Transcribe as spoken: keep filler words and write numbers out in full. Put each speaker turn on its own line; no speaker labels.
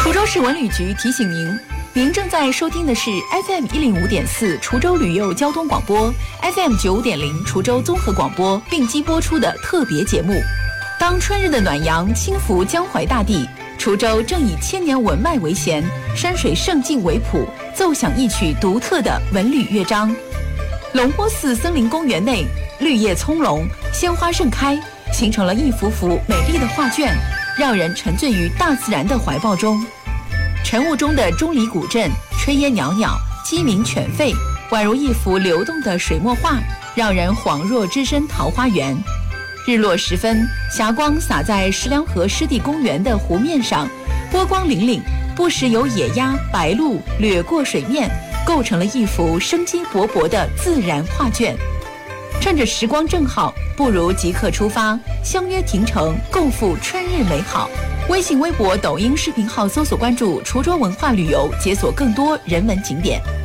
滁州市文旅局提醒您，您正在收听的是 F M 一零五点四滁州旅游交通广播 ，F M 九五点零滁州综合广播并机播出的特别节目。当春日的暖阳轻拂江淮大地，滁州正以千年文脉为弦，山水胜境为谱，奏响一曲独特的文旅乐章。龙坡寺森林公园内，绿叶葱茏，鲜花盛开，形成了一幅幅美丽的画卷，让人沉醉于大自然的怀抱中。晨雾中的钟离古镇，炊烟袅袅，鸡鸣犬吠，宛如一幅流动的水墨画，让人恍若置身桃花源。日落时分，霞光洒在石梁河湿地公园的湖面上，波光粼粼，不时有野鸭、白鹭掠过水面，构成了一幅生机勃勃的自然画卷。趁着时光正好，不如即刻出发，相约亭城，共赴春日美好。微信、微博、抖音视频号搜索关注滁州文化旅游，解锁更多人文景点。